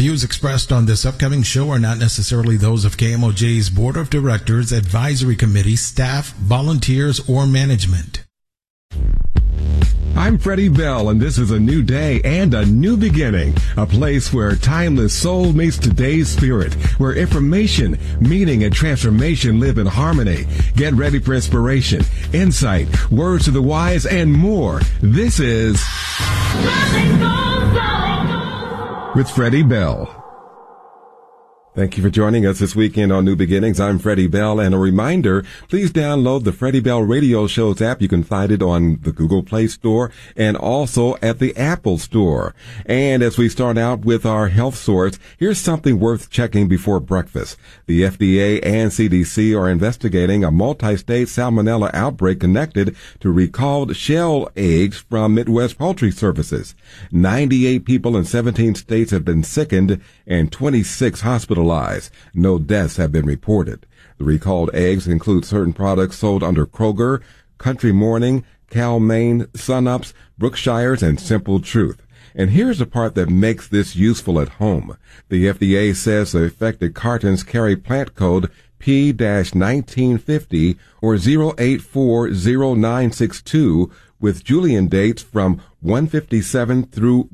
views expressed on this upcoming show are not necessarily those of KMOJ's Board of Directors, Advisory Committee, staff, volunteers, or management. I'm Freddie Bell, and this is a new day and a new beginning, a place where timeless soul meets today's spirit, where information, meaning, and transformation live in harmony. Get ready for inspiration, insight, words to the wise, and more. This is with Freddie Bell. Thank you for joining us this weekend on New Beginnings. I'm Freddie Bell, and a reminder, please download the Freddie Bell Radio Shows app. You can find it on the Google Play Store and also at the Apple Store. And as we start out with our health source, here's something worth checking before breakfast. The FDA and CDC are investigating a multi-state salmonella outbreak connected to recalled shell eggs from Midwest Poultry Services. 98 people in 17 states have been sickened and 26 hospitalized. No deaths have been reported. The recalled eggs include certain products sold under Kroger, Country Morning, Cal-Maine, Sunups, Brookshires, and Simple Truth. And here's the part that makes this useful at home. The FDA says the affected cartons carry plant code P-1950 or 0840962 with Julian dates from 157 through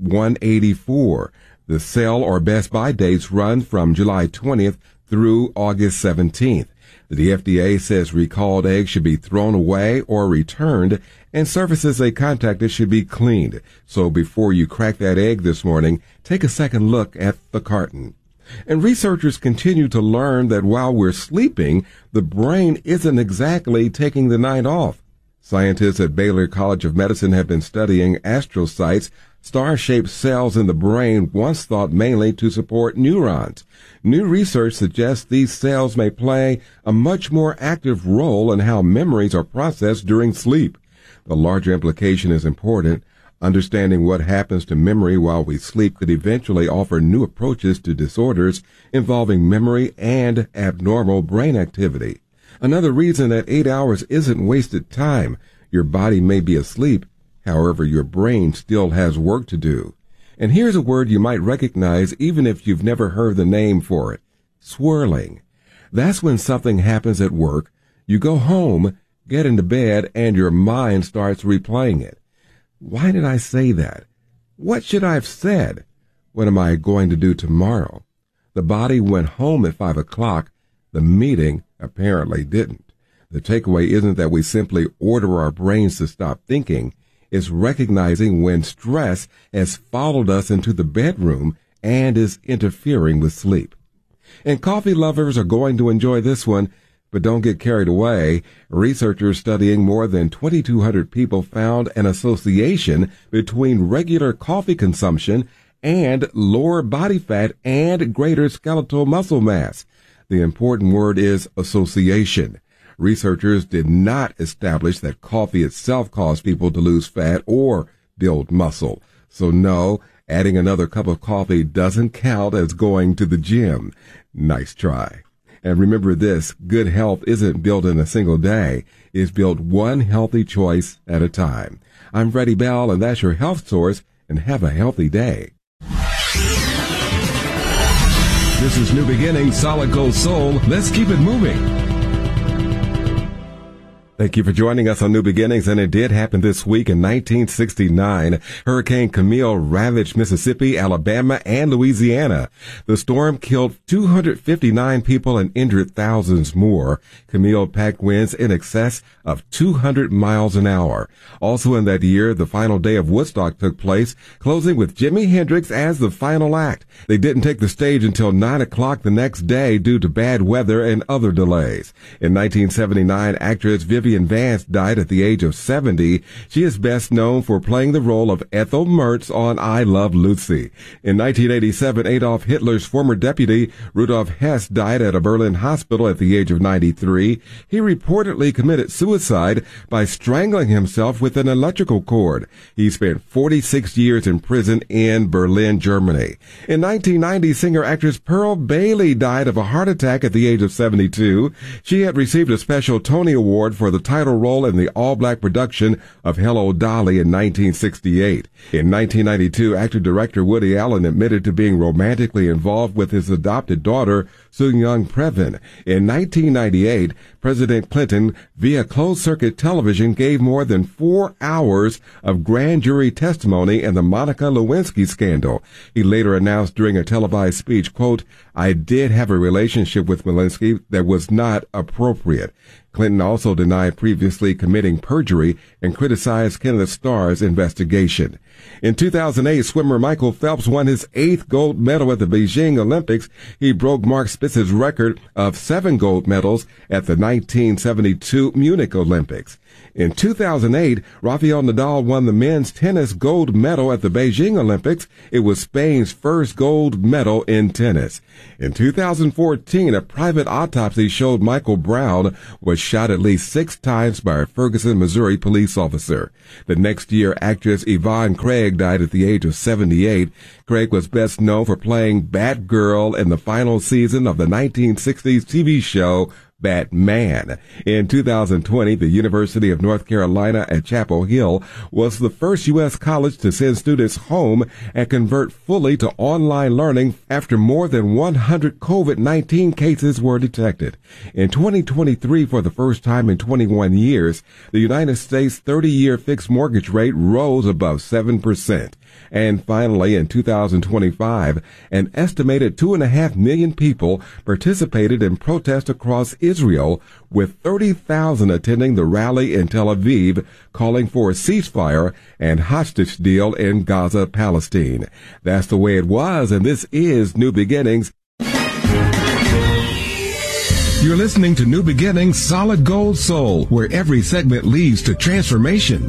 184. The sell or best buy dates run from July 20th through August 17th. The FDA says recalled eggs should be thrown away or returned, and surfaces they contacted should be cleaned. So before you crack that egg this morning, take a second look at the carton. And researchers continue to learn that while we're sleeping, the brain isn't exactly taking the night off. Scientists at Baylor College of Medicine have been studying astrocytes, star-shaped cells in the brain once thought mainly to support neurons. New research suggests these cells may play a much more active role in how memories are processed during sleep. The larger implication is important. Understanding what happens to memory while we sleep could eventually offer new approaches to disorders involving memory and abnormal brain activity. Another reason that 8 hours isn't wasted time. Your body may be asleep, however, your brain still has work to do. And here's a word you might recognize even if you've never heard the name for it. Swirling. That's when something happens at work, you go home, get into bed, and your mind starts replaying it. Why did I say that? What should I have said? What am I going to do tomorrow? The body went home at 5 o'clock. The meeting apparently didn't. The takeaway isn't that we simply order our brains to stop thinking. It's recognizing when stress has followed us into the bedroom and is interfering with sleep. And coffee lovers are going to enjoy this one, but don't get carried away. Researchers studying more than 2,200 people found an association between regular coffee consumption and lower body fat and greater skeletal muscle mass. The important word is association. Researchers did not establish that coffee itself caused people to lose fat or build muscle. So no, adding another cup of coffee doesn't count as going to the gym. Nice try. And remember this, good health isn't built in a single day. It's built one healthy choice at a time. I'm Freddie Bell, and that's your health source, and have a healthy day. This is New Beginnings, Solid Gold Soul. Let's keep it moving. Thank you for joining us on New Beginnings, and it did happen this week in 1969. Hurricane Camille ravaged Mississippi, Alabama, and Louisiana. The storm killed 259 people and injured thousands more. Camille packed winds in excess of 200 miles an hour. Also in that year, the final day of Woodstock took place, closing with Jimi Hendrix as the final act. They didn't take the stage until 9 o'clock the next day due to bad weather and other delays. In 1979, actress Vivian Vance died at the age of 70. She is best known for playing the role of Ethel Mertz on I Love Lucy. In 1987, Adolf Hitler's former deputy, Rudolf Hess, died at a Berlin hospital at the age of 93. He reportedly committed suicide by strangling himself with an electrical cord. He spent 46 years in prison in Berlin, Germany. In 1990, singer-actress Pearl Bailey died of a heart attack at the age of 72. She had received a special Tony Award for the the title role in the all-black production of Hello, Dolly in 1968. In 1992, actor-director Woody Allen admitted to being romantically involved with his adopted daughter, Soon-Young Previn. In 1998, President Clinton, via closed-circuit television, gave more than 4 hours of grand jury testimony in the Monica Lewinsky scandal. He later announced during a televised speech, quote, "I did have a relationship with Lewinsky that was not appropriate." Clinton also denied previously committing perjury and criticized Kenneth Starr's investigation. In 2008, swimmer Michael Phelps won his 8th gold medal at the Beijing Olympics. He broke Mark Spitz's record of 7 gold medals at the 1972 Munich Olympics. In 2008, Rafael Nadal won the men's tennis gold medal at the Beijing Olympics. It was Spain's first gold medal in tennis. In 2014, a private autopsy showed Michael Brown was shot at least 6 times by a Ferguson, Missouri police officer. The next year, actress Yvonne Craig died at the age of 78. Craig was best known for playing Batgirl in the final season of the 1960s TV show Batman. In 2020, the University of North Carolina at Chapel Hill was the first U.S. college to send students home and convert fully to online learning after more than 100 COVID-19 cases were detected. In 2023, for the first time in 21 years, the United States 30-year fixed mortgage rate rose above 7%. And finally, in 2025, an estimated 2.5 million people participated in protests across Israel, with 30,000 attending the rally in Tel Aviv calling for a ceasefire and hostage deal in Gaza, Palestine. That's the way it was, and this is New Beginnings. You're listening to New Beginnings Solid Gold Soul, where every segment leads to transformation.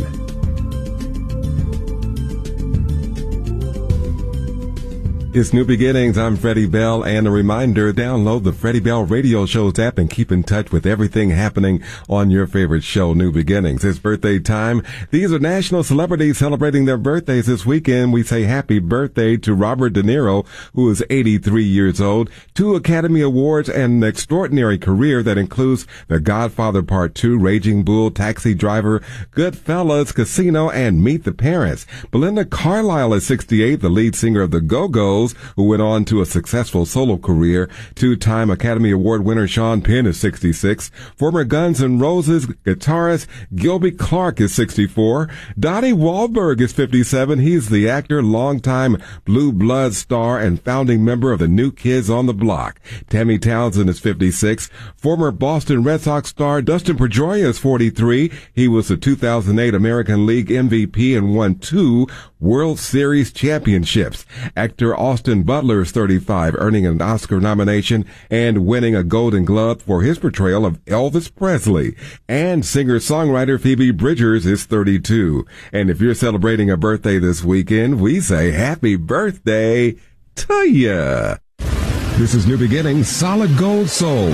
It's New Beginnings. I'm Freddie Bell, and a reminder, download the Freddie Bell Radio Shows app and keep in touch with everything happening on your favorite show, New Beginnings. It's birthday time. These are national celebrities celebrating their birthdays this weekend. We say happy birthday to Robert De Niro, who is 83 years old, 2 Academy Awards, and an extraordinary career that includes The Godfather Part 2, Raging Bull, Taxi Driver, Goodfellas, Casino, and Meet the Parents. Belinda Carlisle is 68, the lead singer of the Go-Go's, who went on to a successful solo career. 2-time Academy Award winner Sean Penn is 66. Former Guns N' Roses guitarist Gilby Clarke is 64. Donnie Wahlberg is 57. He's the actor, longtime Blue Blood star, and founding member of the New Kids on the Block. Tammy Townsend is 56. Former Boston Red Sox star Dustin Pedroia is 43. He was the 2008 American League MVP and won 2 World Series championships. Actor Austin Butler is 35, earning an Oscar nomination and winning a Golden Glove for his portrayal of Elvis Presley. And singer-songwriter Phoebe Bridgers is 32. And if you're celebrating a birthday this weekend, we say happy birthday to ya. This is New Beginnings Solid Gold Soul.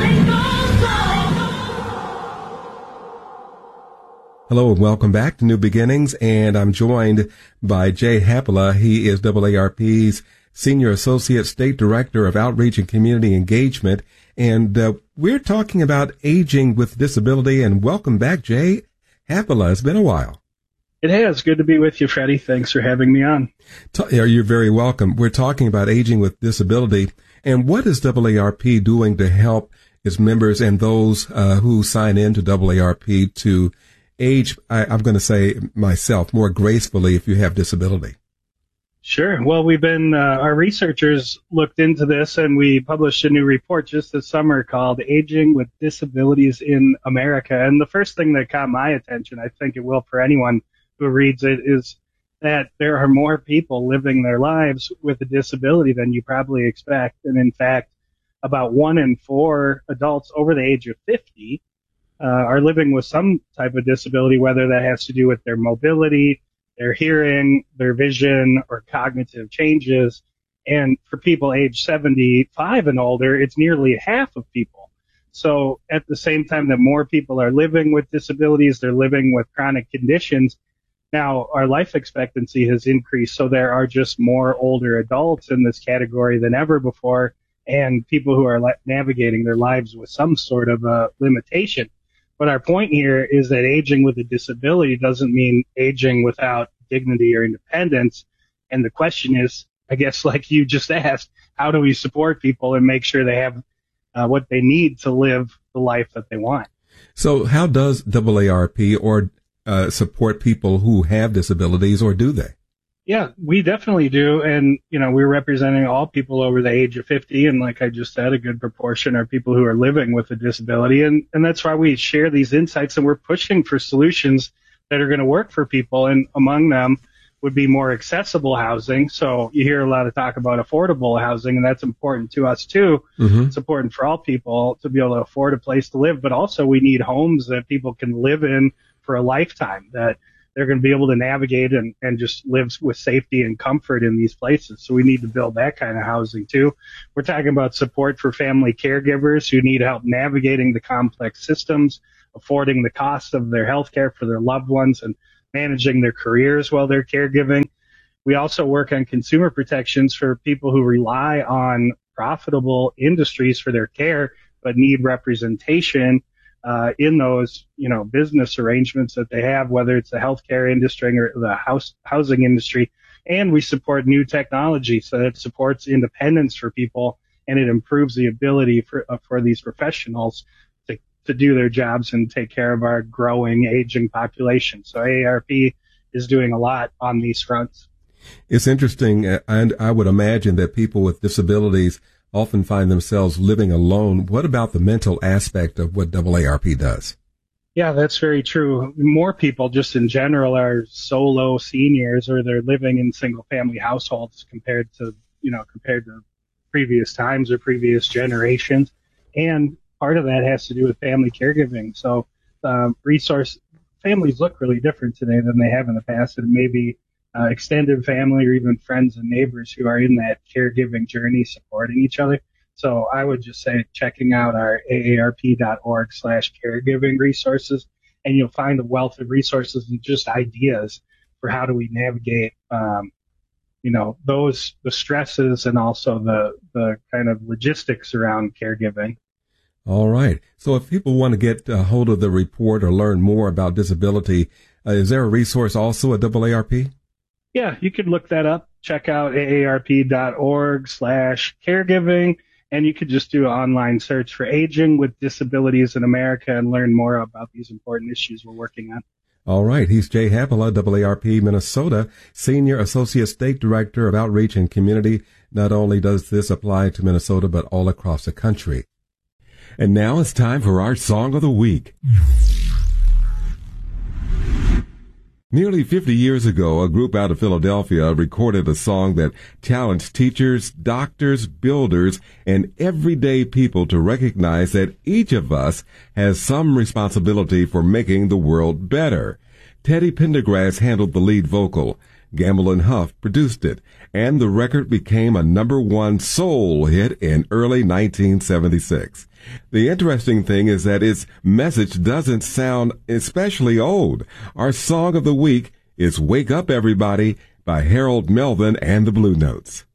Hello and welcome back to New Beginnings, and I'm joined by Jay Hapola. He is AARP's Senior Associate State Director of Outreach and Community Engagement, and we're talking about aging with disability. And welcome back, Jay Hapola. It's been a while. It has. Good to be with you, Freddie. Thanks for having me on. You're very welcome. We're talking about aging with disability, and what is AARP doing to help its members and those who sign in to AARP to age, I'm going to say myself, more gracefully if you have disability? Sure. Well, we've been, our researchers looked into this, and we published a new report just this summer called Aging with Disabilities in America. And the first thing that caught my attention, I think it will for anyone who reads it, is that there are more people living their lives with a disability than you probably expect. And in fact, about 1 in 4 adults over the age of 50 are living with some type of disability, whether that has to do with their mobility, their hearing, their vision, or cognitive changes. And for people age 75 and older, it's nearly half of people. So at the same time that more people are living with disabilities, they're living with chronic conditions. Now, our life expectancy has increased, so there are just more older adults in this category than ever before, and people who are navigating their lives with some sort of a limitation. But our point here is that aging with a disability doesn't mean aging without dignity or independence. And the question is, I guess, like you just asked, how do we support people and make sure they have what they need to live the life that they want? So how does AARP or support people who have disabilities, or do they? Yeah, we definitely do. And, we're representing all people over the age of 50. And like I just said, a good proportion are people who are living with a disability. And that's why we share these insights, and we're pushing for solutions that are going to work for people. And among them would be more accessible housing. So you hear a lot of talk about affordable housing, and that's important to us too. Mm-hmm. It's important for all people to be able to afford a place to live, but also we need homes that people can live in for a lifetime, that they're going to be able to navigate and just live with safety and comfort in these places. So we need to build that kind of housing too. We're talking about support for family caregivers who need help navigating the complex systems, affording the cost of their health care for their loved ones, and managing their careers while they're caregiving. We also work on consumer protections for people who rely on profitable industries for their care, but need representation in those, business arrangements that they have, whether it's the healthcare industry or the housing industry. And we support new technology, so that it supports independence for people, and it improves the ability for these professionals to do their jobs and take care of our growing, aging population. So AARP is doing a lot on these fronts. It's interesting, and I would imagine that people with disabilities often find themselves living alone. What about the mental aspect of what AARP does? Yeah, that's very true. More people just in general are solo seniors, or they're living in single family households compared to previous times or previous generations. And part of that has to do with family caregiving. So families look really different today than they have in the past. And maybe extended family or even friends and neighbors who are in that caregiving journey supporting each other. So I would just say checking out our aarp.org/caregiving resources, and you'll find a wealth of resources and just ideas for how do we navigate, the stresses and also the kind of logistics around caregiving. All right. So if people want to get a hold of the report or learn more about disability, is there a resource also at AARP? Yeah, you could look that up. Check out aarp.org/caregiving, and you could just do an online search for Aging with Disabilities in America and learn more about these important issues we're working on. All right. He's Jay Hapola, AARP Minnesota, Senior Associate State Director of Outreach and Community. Not only does this apply to Minnesota, but all across the country. And now it's time for our Song of the Week. Nearly 50 years ago, a group out of Philadelphia recorded a song that challenged teachers, doctors, builders, and everyday people to recognize that each of us has some responsibility for making the world better. Teddy Pendergrass handled the lead vocal. Gamble and Huff produced it, and the record became a #1 soul hit in early 1976. The interesting thing is that its message doesn't sound especially old. Our song of the week is Wake Up Everybody by Harold Melvin and the Blue Notes.